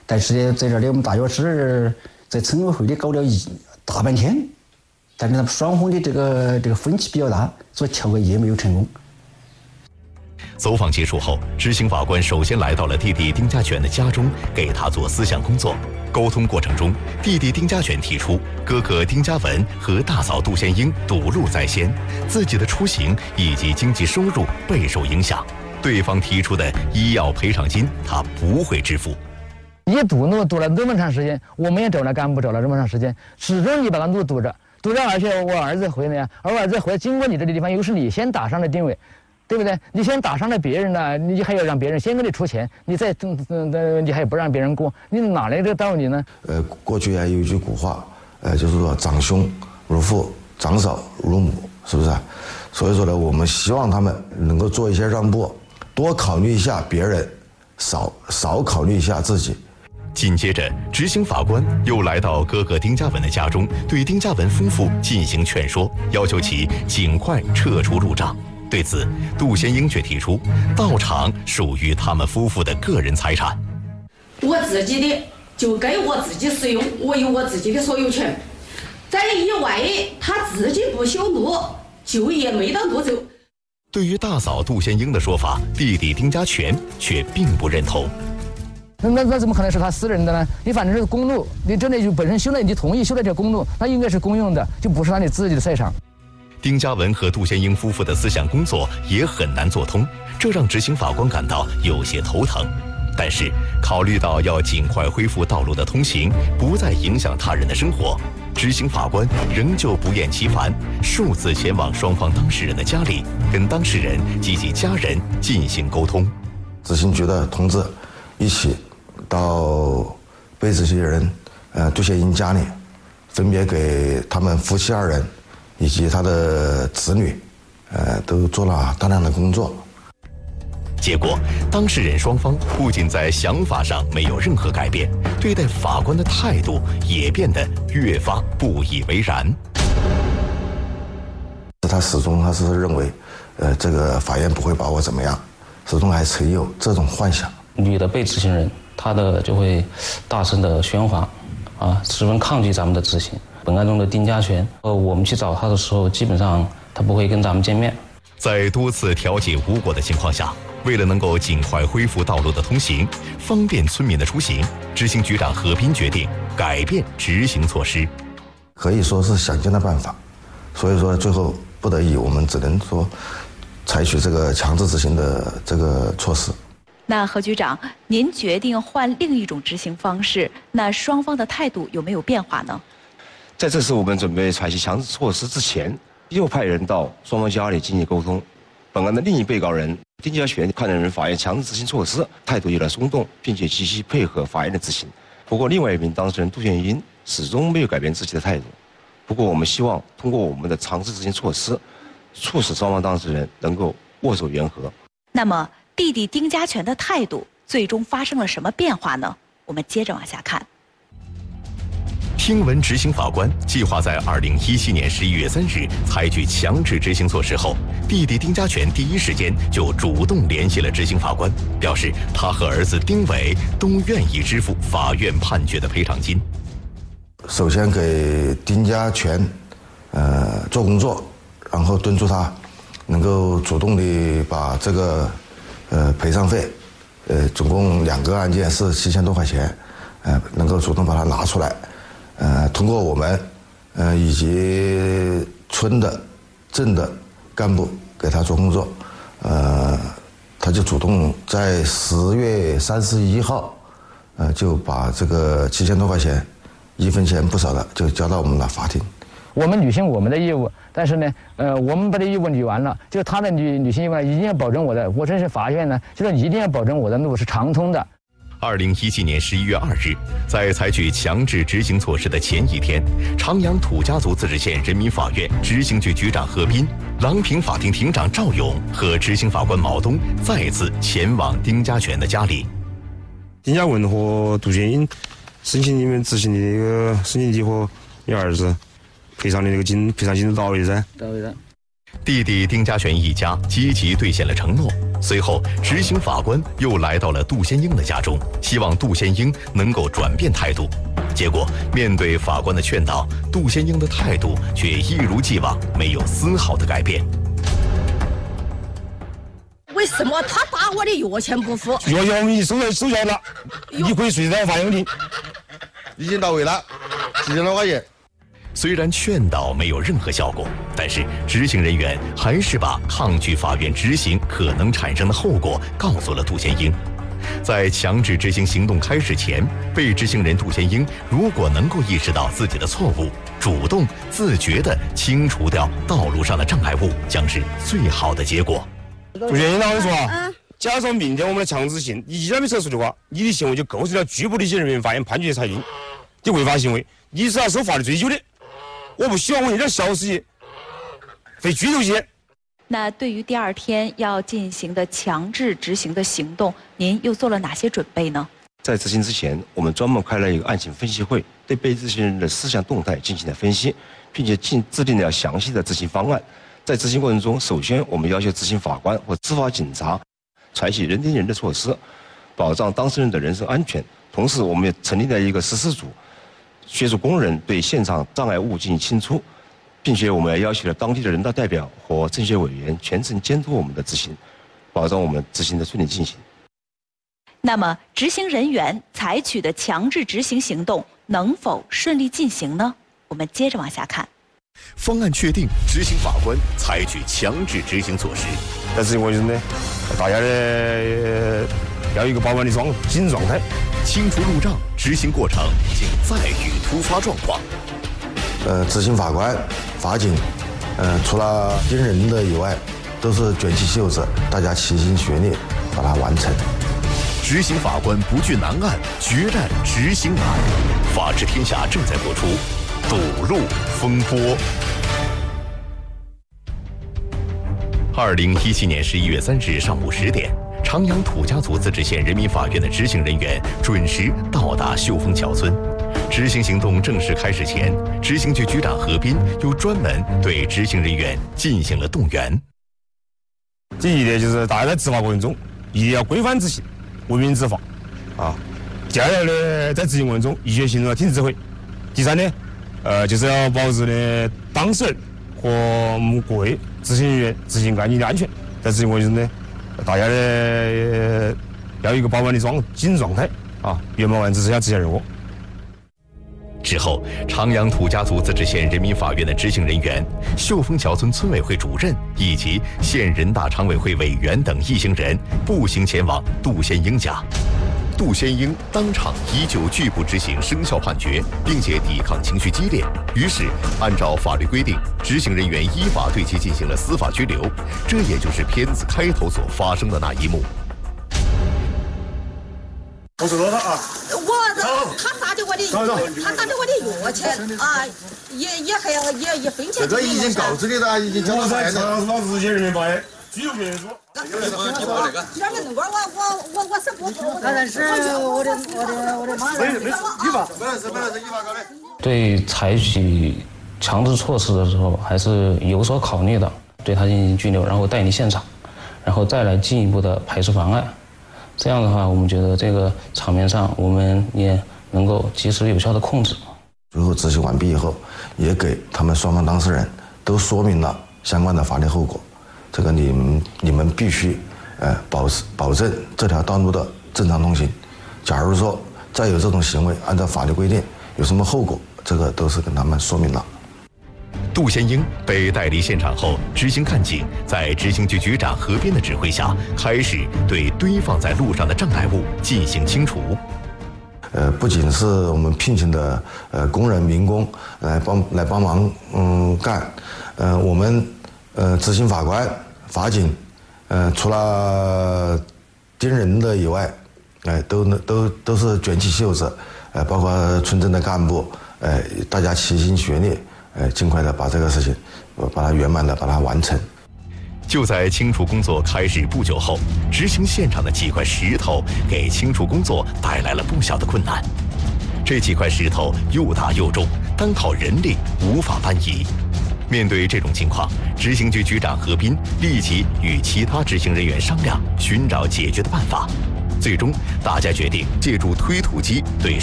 但是在这里我们大约是在村委会里搞了大半天，但是他们双方的这个分歧比较大，所以调解也没有成功。 走访结束后，执行法官首先来到了弟弟丁家全的家中，给他做思想工作。沟通过程中，弟弟丁家全提出，哥哥丁家文和大嫂杜宪英堵路在先，自己的出行以及经济收入备受影响。对方提出的医药赔偿金，他不会支付。 你堵路堵了那么长时间，我们也找了干部找了这么长时间，始终你把那路堵着，而且我儿子回来呀，而我儿子回来经过你这个地方，又是你先打上的定位。对不对？你先打伤了别人呢，你还要让别人先给你出钱，你再你还不让别人过，你哪来的道理呢？ 过去有一句古话，就是说长兄如父，长嫂如母，是不是？所以说呢，我们希望他们能够做一些让步，多考虑一下别人，少考虑一下自己。 紧接着，执行法官又来到哥哥丁家文的家中，对丁家文夫妇进行劝说，要求其尽快撤出路障。对此，杜宪英却提出，道场属于他们夫妇的个人财产， 我自己的就该我自己使用，我有我自己的所有权。在以外，他自己不修路，就也没得路走。 对于大嫂杜宪英的说法，弟弟丁家全却并不认同。 那怎么可能是他私人的呢？你反正是公路，你这里就本身修了，你同意修了这公路，那应该是公用的，就不是他你自己的财产。 丁家文和杜宪英夫妇的思想工作也很难做通，这让执行法官感到有些头疼。但是考虑到要尽快恢复道路的通行，不再影响他人的生活，执行法官仍旧不厌其烦，数次前往双方当事人的家里，跟当事人及其家人进行沟通。 执行局的同志一起到被执行人杜宪英家里，分别给他们夫妻二人以及他的子女，都做了大量的工作。 结果，当事人双方不仅在想法上没有任何改变，对待法官的态度也变得越发不以为然。 他始终是认为，这个法院不会把我怎么样，始终还存有这种幻想。 女的被执行人，她就会大声的喧哗，十分抗拒咱们的执行。本案中的丁家全，我们去找他的时候，基本上他不会跟咱们见面。 在多次调解无果的情况下，为了能够尽快恢复道路的通行，方便村民的出行，执行局长何斌决定改变执行措施， 可以说是想尽了办法。所以说最后不得已，我们只能说采取这个强制执行的这个措施。 那何局长，您决定换另一种执行方式，那双方的态度有没有变化呢？ 在这次我们准备采取强制措施之前，又派人到双方家里进行沟通。本案的另一被告人丁家全判认法院强制执行措施，态度有点松动，并且积极配合法院的执行。不过，另外一名当事人杜宪英始终没有改变自己的态度。不过，我们希望通过我们的强制执行措施，促使双方当事人能够握手言和。 那么，弟弟丁家全的态度最终发生了什么变化呢？我们接着往下看。 听闻执行法官计划在2017年11月3日采取强制执行措施后，弟弟丁家全第一时间就主动联系了执行法官，表示他和儿子丁伟都愿意支付法院判决的赔偿金。 首先给丁家全做工作，然后敦促他能够主动的把这个赔偿费，总共2个案件是7000多块钱，能够主动把它拿出来。通过我们以及村的镇的干部给他做工作，他就主动在10月31号就把这个7000多块钱1分钱不少的就交到我们的法庭。 我们履行我们的义务，但是呢，我们把这义务履完了，就是他的履行义务呢，一定要保证我这是法院呢，就是一定要保证我的路是畅通的。 2017年11月2日，在采取强制执行措施的前一天，长阳土家族自治县人民法院执行局局长何斌、郎平法庭庭长赵勇和执行法官毛东再次前往丁家全的家里。 丁家文和杜宪英申请你们执行的那个申请你和你儿子赔偿的那个赔偿金是到位噻？ 到位噻。 弟弟丁家全一家积极兑现了承诺。随后，执行法官又来到了杜先英的家中，希望杜先英能够转变态度。结果，面对法官的劝导，杜先英的态度却一如既往，没有丝毫的改变。 为什么他打我的药钱不付？ 药我们收下了，你可以随到法院庭， 已经到位了，7000多块钱。 虽然劝导没有任何效果，但是执行人员还是把抗拒法院执行可能产生的后果告诉了杜先英。在强制执行行动开始前，被执行人杜先英如果能够意识到自己的错误，主动自觉地清除掉道路上的障碍物，将是最好的结果。 杜先英老师说啊，假设明天我们的强制性你依然没撤除的话，你的行为就构成了拒不履行人民法院判决的裁定的违法行为，你是要受法律追究的。我不希望我一点小事情被拘留起。 那对于第2天要进行的强制执行的行动，您又做了哪些准备呢？ 在执行之前，我们专门开了一个案情分析会，对被执行人的思想动态进行了分析，并且制定了详细的执行方案。在执行过程中，首先我们要求执行法官或执法警察采取人盯人的措施，保障当事人的人身安全。同时，我们也成立了一个实施组，协助工人对现场障碍物进行清除，并且我们也要求了当地的人大代表和政协委员全程监督我们的执行，保障我们执行的顺利进行。 那么，执行人员采取的强制执行行动能否顺利进行呢？我们接着往下看。 方案确定，执行法官采取强制执行措施。 在执行过程中呢，大家呢要有一个饱满的紧状态。 清除路障执行过程竟再遇突发状况。 执行法官、法警，除了盯人的以外，都是卷起袖子，大家齐心协力把它完成。 执行法官不惧难案，决战执行难。法治天下正在播出。堵路风波。2017年11月3日上午10点，长阳土家族自治县人民法院的执行人员准时到达秀峰桥村。执行行动正式开始前，执行局局长何斌又专门对执行人员进行了动员。 第一点就是大家在执法过程中一定要规范执行，文明执法啊。第二呢，在执行过程中依据行动要停止指挥。第三呢，就是要保持呢当事人和我们各位执行人员执行干净的安全。在执行过程中呢，大家呢要有一个饱满的紧状态啊，圆满完成这项执行任务。 之后，长阳土家族自治县人民法院的执行人员、秀峰桥村村委会主任以及县人大常委会委员等一行人步行前往杜先英家。杜先英当场依旧拒不执行生效判决，并且抵抗情绪激烈。于是，按照法律规定，执行人员依法对其进行了司法拘留。这也就是片子开头所发生的那一幕。 我知道了啊！ 他打的我的药钱啊，也还要也一分钱。 这个已经告知你了，已经交到法院了。 老子县人民法院拘留别人说。 我是不服，但是我的妈呀！ 依法搞的。 对采取强制措施的时候，还是有所考虑的，对他进行拘留，然后带离现场，然后再来进一步的排除妨碍。这样的话，我们觉得这个场面上我们也能够及时有效的控制。 最后执行完毕以后，也给他们双方当事人都说明了相关的法律后果。这个你们必须保证这条道路的正常通行。假如说再有这种行为，按照法律规定有什么后果，这个都是跟他们说明了。 杜先英被带离现场后，执行干警在执行局局长何斌的指挥下，开始对堆放在路上的障碍物进行清除。 不仅是我们聘请的工人民工来帮忙干，我们执行法官、法警，除了盯人的以外，都是卷起袖子，包括村镇的干部，大家齐心协力。尽快的把这个事情，把它圆满的把它完成。 就在清除工作开始不久后，执行现场的几块石头给清除工作带来了不小的困难。这几块石头又大又重，单靠人力无法搬移。 面对这种情况，执行局局长何斌立即与其他执行人员商量，寻找解决的办法。最终，大家决定借助推土机对